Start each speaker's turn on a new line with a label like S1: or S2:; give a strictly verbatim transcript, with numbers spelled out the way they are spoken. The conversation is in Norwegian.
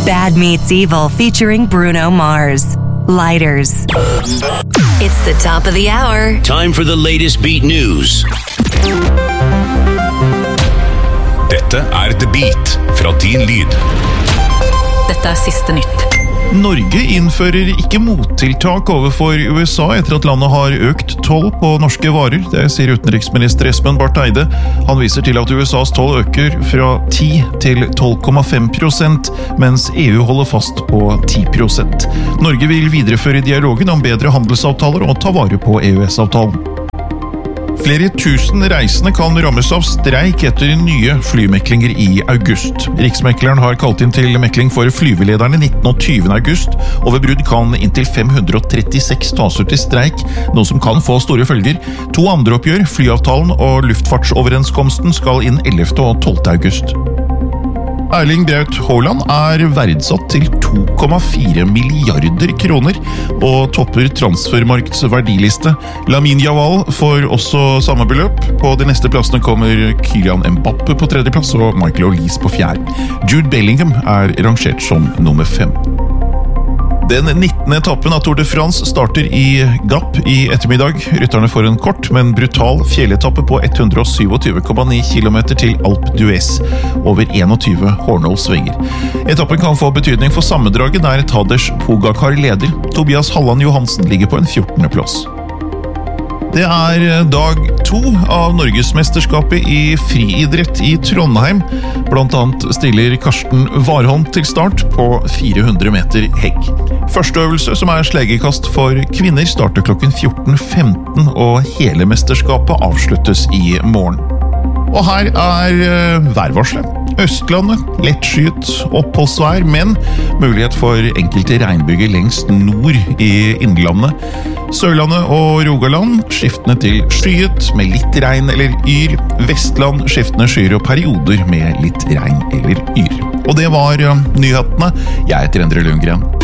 S1: Bad Meets Evil featuring Bruno Mars. Lighters. It's the top of the hour.
S2: Time for the latest beat news.
S3: Dette er The Beat fra Din Lyd.
S4: Dette er siste nytt.
S5: Norge innfører ikke mottiltak overfor U S A etter at landet har økt toll på norske varer. Det sier utenriksminister Espen Barth Eide. Han viser til at U S A's toll øker fra ti til tolv komma fem prosent, mens E U holder fast på ti prosent. Norge vil videreføre dialogen om bedre handelsavtaler og ta vare på E U S-avtalen. Flere tusen reisende kan rammes av streik etter nye flymeklinger i august. Riksmekleren har kalt inn til mekling for flyvelederne nittende og tyvende august, og ved brudd kan inntil fem hundre og trettiseks tas ut i streik, noe som kan få store følger. To andre oppgjør, flyavtalen og luftfartsoverenskomsten, skal inn ellevte og tolvte august. Erling Braut Haaland er verdsatt til to komma fire milliarder kroner og topper transfermarkts verdiliste. Lamine Yamal får også samme beløp. På de neste plassene kommer Kylian Mbappe på tredje plass og Michael Olise på fjerde. Jude Bellingham er rangert som nummer fem. Den nittende etappen av Tour de France starter i Gap i ettermiddag. Rytterne får en kort, men brutal fjelletappe på hundre og syttisju komma ni kilometer til Alpe d'Huez, over tjueen Hornålsvenger. Etappen kan få betydning for sammendraget der Tadej Pogacar leder. Tobias Halland Johansen ligger på en fjortende plass. Det er dag to av Norgesmesterskapet i friidrett i Trondheim. Blant annet stiller Karsten Warholm til start på fire hundre meter hegg. Første øvelse, som er slegekast for kvinner, starter klokken fjorten femten, og hele mesterskapet avsluttes i morgen. Og her er værvarselet. Østlandet, lettskyet oppholdsvær, men mulighet for enkelte regnbyger lengst nord i Innlandet. Sørlandet og Rogaland skiftende til skyet med litt regn eller yr. Vestland skiftende skyer og perioder med litt regn eller yr. Og det var nyhetene. Jeg heter Endre Lundgren.